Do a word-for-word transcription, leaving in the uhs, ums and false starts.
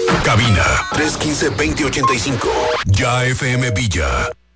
Cabina tres uno cinco, veinte ochenta y cinco. Ya F M Villa.